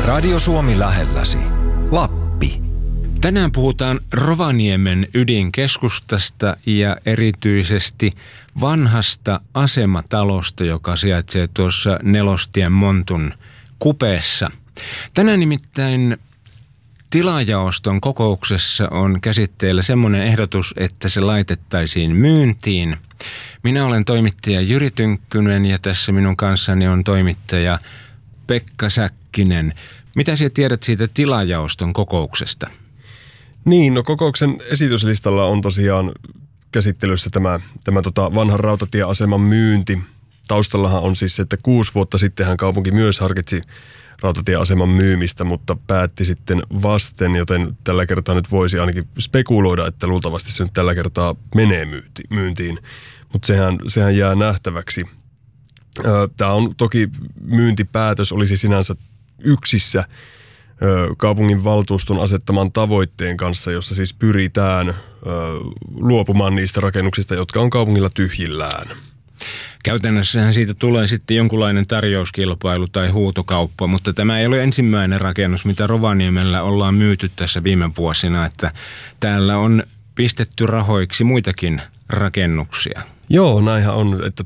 Radio Suomi lähelläsi. Lappi. Tänään puhutaan Rovaniemen ydinkeskustasta ja erityisesti vanhasta asematalosta, joka sijaitsee tuossa Nelostien Montun kupeessa. Tänään nimittäin tilajaoston kokouksessa on käsitteellä semmoinen ehdotus, että se laitettaisiin myyntiin. Minä olen toimittaja Jyri Tynkkynen ja tässä minun kanssani on toimittaja Pekka Säkkinen. Mitä sinä tiedät siitä tilajaoston kokouksesta? Niin, no kokouksen esityslistalla on tosiaan käsittelyssä tämä vanhan rautatieaseman myynti. Taustallahan on siis se, että 6 vuotta sittenhän kaupunki myös harkitsi rautatieaseman myymistä, mutta päätti sitten vasten, joten tällä kertaa nyt voisi ainakin spekuloida, että luultavasti se nyt tällä kertaa menee myyntiin, mutta sehän jää nähtäväksi. Tämä on toki myyntipäätös olisi sinänsä yksissä kaupungin valtuuston asettaman tavoitteen kanssa, jossa siis pyritään luopumaan niistä rakennuksista, jotka on kaupungilla tyhjillään. Käytännössähän siitä tulee sitten jonkunlainen tarjouskilpailu tai huutokauppa, mutta tämä ei ole ensimmäinen rakennus, mitä Rovaniemellä ollaan myyty tässä viime vuosina, että täällä on pistetty rahoiksi muitakin rakennuksia. Joo, näinhän on, että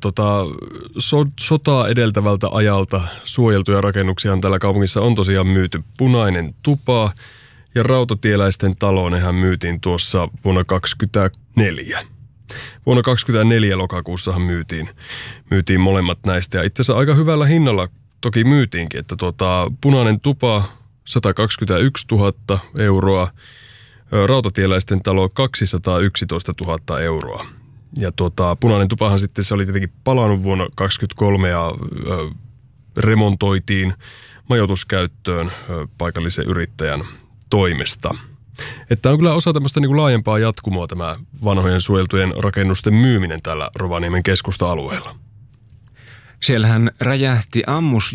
sotaa edeltävältä ajalta suojeltuja rakennuksia tällä kaupungissa on tosiaan myyty. Punainen tupa ja Rautatieläisten talo, nehän myytiin tuossa vuonna 2024. Vuonna 2024 lokakuussahan myytiin molemmat näistä ja itse asiassa aika hyvällä hinnalla toki myytiinkin, että Punainen tupa 121 000 euroa, Rautatieläisten talo 211 000 euroa. Ja Punainen tupahan sitten se oli tietenkin palannut vuonna 2023 ja remontoitiin majoituskäyttöön paikallisen yrittäjän toimesta. Että on kyllä osa tämmöistä niin kuin laajempaa jatkumoa tämä vanhojen suojeltujen rakennusten myyminen täällä Rovaniemen keskusta-alueella. Siellähän räjähti ammus